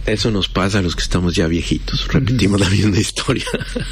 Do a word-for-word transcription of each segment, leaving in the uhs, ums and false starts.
Eso nos pasa a los que estamos ya viejitos. Repetimos la misma historia.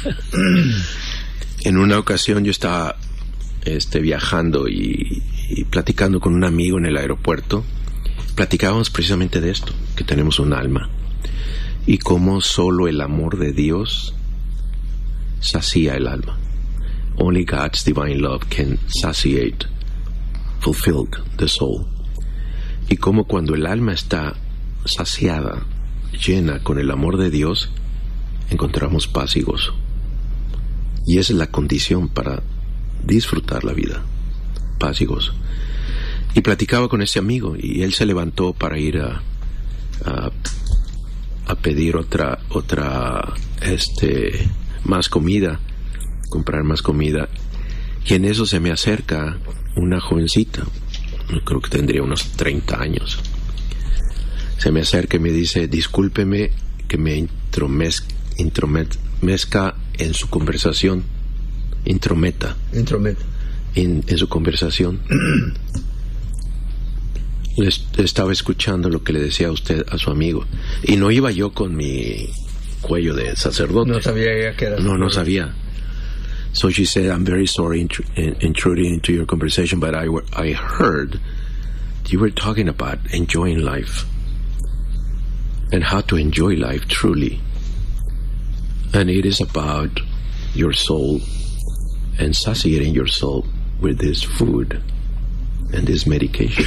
En una ocasión yo estaba este, viajando y, y platicando con un amigo en el aeropuerto. Platicábamos precisamente de esto, que tenemos un alma. Y cómo solo el amor de Dios sacía el alma. Only God's divine love can satiate, fulfill the soul. Y cómo cuando el alma está saciada, llena con el amor de Dios, encontramos paz y gozo. Y esa es la condición para disfrutar la vida, paz y gozo. Y platicaba con ese amigo y él se levantó para ir a, a, a pedir otra, otra, este, más comida, comprar más comida. Y en eso se me acerca una jovencita, creo que tendría unos treinta años. Se me acerca y me dice, discúlpeme que me intromez, intromezca en su conversación, intrometa, intrometa. En, en su conversación. Le estaba escuchando lo que le decía a usted a su amigo, y no iba yo con mi cuello de sacerdote. No sabía que era. No, no sabía. So she said, I'm very sorry intr- in, intruding into your conversation, but I, were, I heard you were talking about enjoying life and how to enjoy life truly. And it is about your soul and satiating your soul with this food and this medication.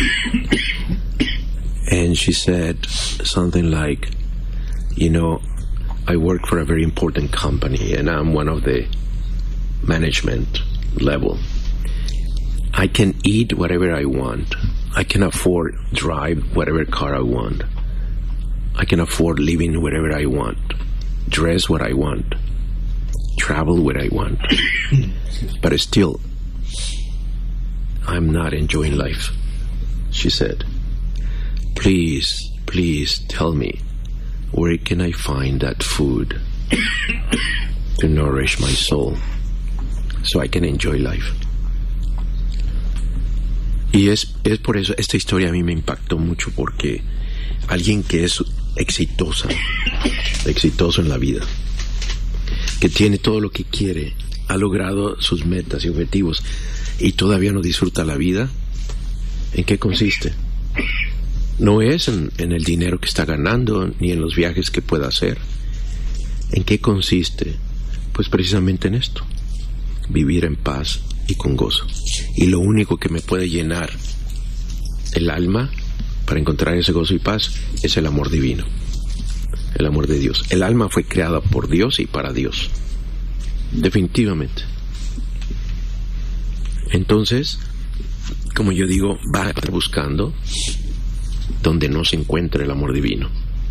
And she said something like, you know, I work for a very important company and I'm one of the management level. I can eat whatever I want. I can afford drive whatever car I want. I can afford living wherever I want, dress what I want, travel where I want. But still, I'm not enjoying life, she said. Please, please tell me, where can I find that food to nourish my soul so I can enjoy life? Y es, es por eso, esta historia a mí me impactó mucho, porque alguien que es exitosa, exitoso en la vida, que tiene todo lo que quiere, ha logrado sus metas y objetivos y todavía no disfruta la vida, ¿en qué consiste? No es en, en el dinero que está ganando ni en los viajes que pueda hacer. ¿En qué consiste? Pues precisamente en esto: vivir en paz y con gozo. Y lo único que me puede llenar el alma para encontrar ese gozo y paz es el amor divino, el amor de Dios. El alma fue creada por Dios y para Dios, definitivamente. Entonces, como yo digo, va buscando donde no se encuentra el amor divino.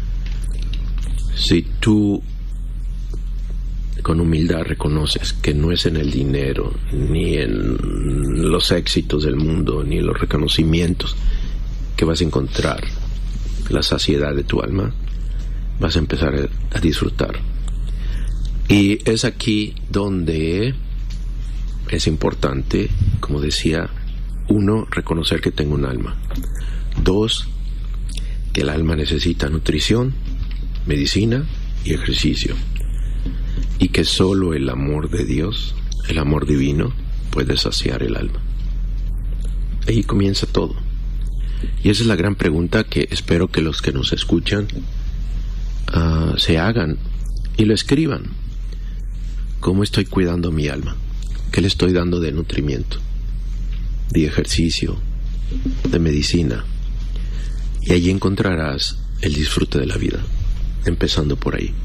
Si tú con humildad reconoces que no es en el dinero, ni en los éxitos del mundo, ni en los reconocimientos que vas a encontrar la saciedad de tu alma, vas a empezar a disfrutar. Y es aquí donde es importante, como decía, uno, reconocer que tengo un alma. Dos, que el alma necesita nutrición, medicina y ejercicio. Y que solo el amor de Dios, el amor divino, puede saciar el alma. Ahí comienza todo. Y esa es la gran pregunta que espero que los que nos escuchan uh, se hagan y lo escriban. ¿Cómo estoy cuidando mi alma? ¿Qué le estoy dando de nutrimiento, de ejercicio, de medicina? Y allí encontrarás el disfrute de la vida, empezando por ahí.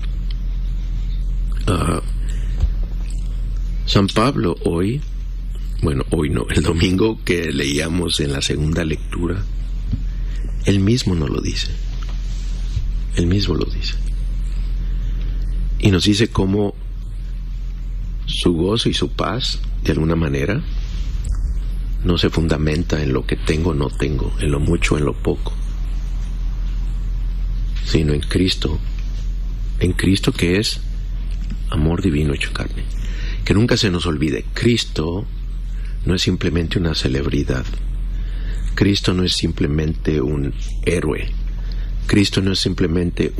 Uh, San Pablo hoy, bueno, hoy no, el domingo que leíamos en la segunda lectura, él mismo nos lo dice. Él mismo lo dice. Y nos dice cómo su gozo y su paz, de alguna manera, no se fundamenta en lo que tengo o no tengo, en lo mucho o en lo poco, sino en Cristo, en Cristo que es amor divino hecho carne. Que nunca se nos olvide, Cristo no es simplemente una celebridad, Cristo no es simplemente un héroe, Cristo no es simplemente